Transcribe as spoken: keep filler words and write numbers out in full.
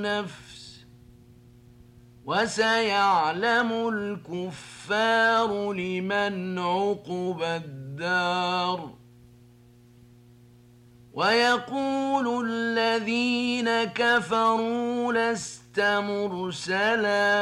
نفس وسيعلم الكفار لمن عقبى الدار ويقول الذين كفروا لست مرسلا